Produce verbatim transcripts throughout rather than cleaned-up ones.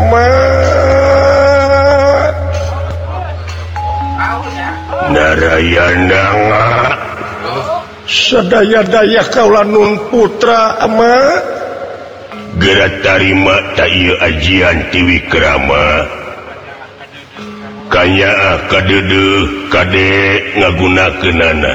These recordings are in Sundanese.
amat Narayana sadaya-daya kaula nun putra amat gerak tarima tak ieu ajian ti Wikrama kanya kadeudeung kade ngagunakeunana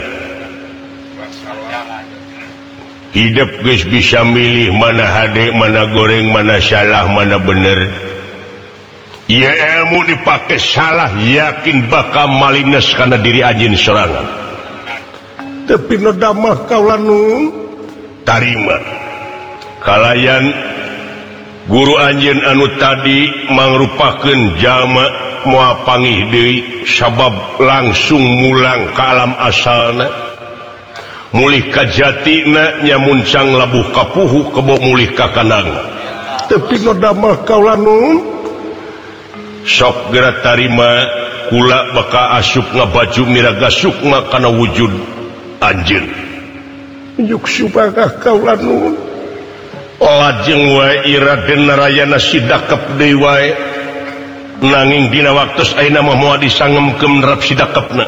hidup geus bisa milih mana hade mana goreng mana salah mana bener ieu ilmu dipake salah yakin bakal malines kana diri anjeun sorangan tapi no damah kaula nun tarima kalayan guru anjeun anu tadi mangrupakeun jalma moal pangih deui sabab langsung mulang ka alam asalna mulih ka jatina nya muncang labuh kapuhu kebo mulih ka kandangna tapi no damah kaula nun sok geura tarima kula bakal asup ngabaju miraga sukma kana wujud anjeun juk supaya kaula nun lajeng wae Raden Narayana sidakep deui wae nanging dina waktos ayeuna mah moal disangemkeun nerap sidakepna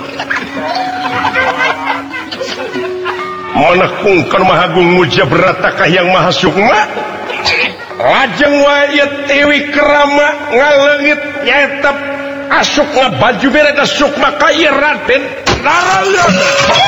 manah kungkar maha agung muja beratakah yang maha sukma lajeng wae ti Wikrama ngaleungit nyaeta asuk ngabaju mereka sukma ka ieu Raden Narayana